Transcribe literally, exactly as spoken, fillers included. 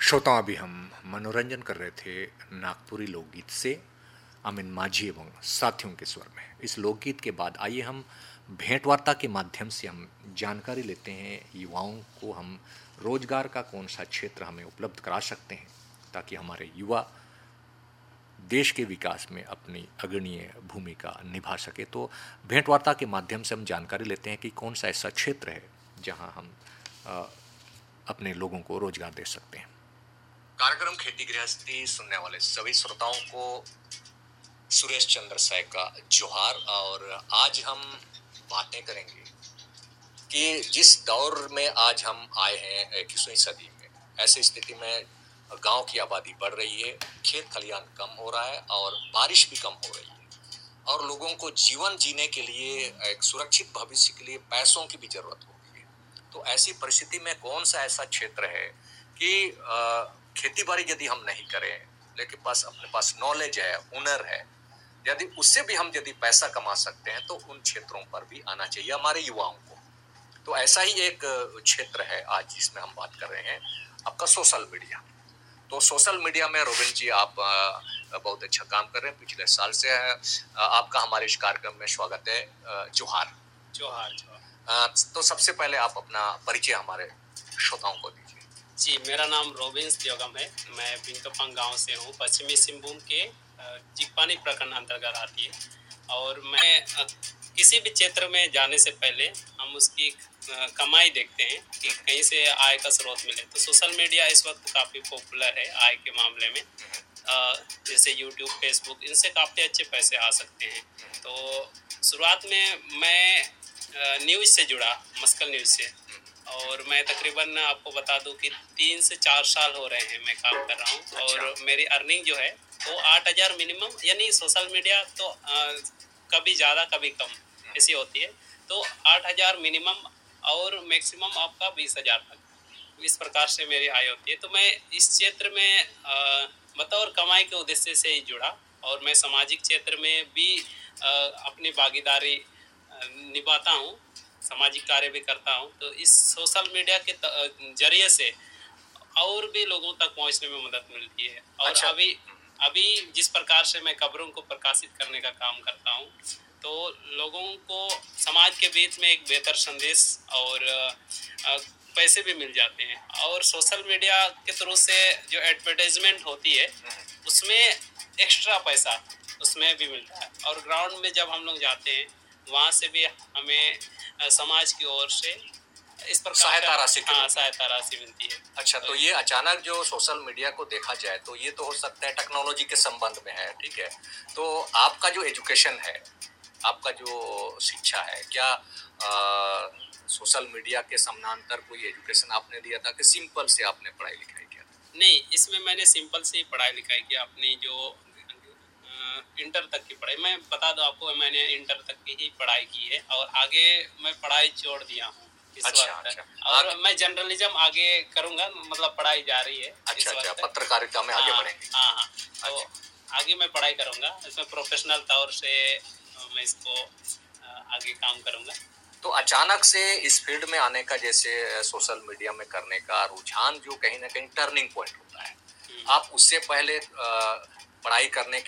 श्रोताओं, अभी हम मनोरंजन कर रहे थे नागपुरी लोकगीत से अमिन माझी एवं साथियों के स्वर में। इस लोकगीत के बाद आइए हम भेंटवार्ता के माध्यम से हम जानकारी लेते हैं युवाओं को हम रोजगार का कौन सा क्षेत्र हमें उपलब्ध करा सकते हैं ताकि हमारे युवा देश के विकास में अपनी अग्रणीय भूमिका निभा सके। तो भेंटवार्ता के माध्यम से हम जानकारी लेते हैं कि कौन सा ऐसा क्षेत्र है जहां हम आ, अपने लोगों को रोजगार दे सकते हैं। कार्यक्रम खेती गृहस्थी सुनने वाले सभी श्रोताओं को सुरेश चंद्र साय का जोहार। और आज हम बातें करेंगे कि जिस दौर में आज हम आए हैं इक्कीसवीं सदी में, ऐसी स्थिति में गांव की आबादी बढ़ रही है, खेत खलियान कम हो रहा है और बारिश भी कम हो रही है और लोगों को जीवन जीने के लिए, एक सुरक्षित भविष्य के लिए पैसों की भी जरूरत होती है। तो ऐसी परिस्थिति में कौन सा ऐसा क्षेत्र है कि आ, खेती बाड़ी यदि हम नहीं करें लेकिन पास अपने पास नॉलेज है, हुनर है, यदि उससे भी हम यदि पैसा कमा सकते हैं तो उन क्षेत्रों पर भी आना चाहिए हमारे युवाओं को। तो ऐसा ही एक क्षेत्र है आज जिसमें हम बात कर रहे हैं, आपका सोशल मीडिया। तो सोशल मीडिया में रोबिन जी आप बहुत अच्छा काम कर रहे हैं, पिछले साल से आपका हमारे इस कार्यक्रम में स्वागत है। जोहार जोहार जोहार। तो सबसे पहले आप अपना परिचय हमारे श्रोताओं को दीजिए। जी, मेरा नाम रोबिन्स दियोगम है। मैं बिंकपंग गांव से हूँ, पश्चिमी सिंहभूम के जिकपानी प्रखंड अंतर्गत आती है। और मैं किसी भी क्षेत्र में जाने से पहले हम उसकी कमाई देखते हैं कि कहीं से आय का स्रोत मिले। तो सोशल मीडिया इस वक्त काफ़ी पॉपुलर है आय के मामले में, जैसे यूट्यूब, फेसबुक, इनसे काफ़ी अच्छे पैसे आ सकते हैं। तो शुरुआत में मैं न्यूज़ से जुड़ा, मस्कल न्यूज़ से, और मैं तकरीबन आपको बता दूं कि तीन से चार साल हो रहे हैं मैं काम कर रहा हूं। अच्छा। और मेरी अर्निंग जो है वो आठ हज़ार मिनिमम, यानी सोशल मीडिया तो आ, कभी ज़्यादा कभी कम ऐसी होती है। तो आठ हज़ार मिनिमम और मैक्सिमम आपका बीस हज़ार तक, इस प्रकार से मेरी आय होती है। तो मैं इस क्षेत्र में बतौर कमाई के उद्देश्य से ही जुड़ा और मैं सामाजिक क्षेत्र में भी आ, अपनी भागीदारी निभाता हूँ, सामाजिक कार्य भी करता हूँ। तो इस सोशल मीडिया के जरिए से और भी लोगों तक पहुँचने में मदद मिलती है। और अच्छा। अभी अभी जिस प्रकार से मैं खबरों को प्रकाशित करने का काम करता हूँ, तो लोगों को समाज के बीच में एक बेहतर संदेश और पैसे भी मिल जाते हैं। और सोशल मीडिया के थ्रू से जो एडवर्टाइजमेंट होती है उसमें एक्स्ट्रा पैसा उसमें भी मिलता है। और ग्राउंड में जब हम लोग जाते हैं वहाँ से भी हमें समाज की ओर से इस प्रकार सहायता राशि हाँ सहायता राशि मिलती है। अच्छा, तो ये अचानक जो सोशल मीडिया को देखा जाए तो ये तो हो सकता है टेक्नोलॉजी के संबंध में है, ठीक है। तो आपका जो एजुकेशन है, आपका जो शिक्षा है, क्या आ, सोशल मीडिया के समानांतर कोई एजुकेशन आपने लिया था कि सिंपल से आपने पढ़ाई लिखाई किया? नहीं, इसमें मैंने सिंपल से ही पढ़ाई लिखाई किया। अपनी जो इंटर तक की पढ़ाई, मैं बता दूं आपको, मैंने इंटर तक की ही पढ़ाई की है और आगे मैं पढ़ाई छोड़ दिया हूँ इस अच्छा, वक्त। अच्छा। और आगे... मैं जर्नलिज्म आगे करूँगा, मतलब पढ़ाई जारी है। अच्छा, अच्छा, पत्रकारिता में आगे बढ़ेंगे। हाँ हाँ, तो अच्छा। आगे मैं पढ़ाई करूँगा, इसमें प्रोफेशनल तौर से मैं इसको आगे काम करूँगा। तो अचानक से इस फील्ड में आने का, जैसे सोशल मीडिया में करने का रुझान जो कहीं ना कहीं टर्निंग पॉइंट होता है, आप उससे पहले पढ़ाई करने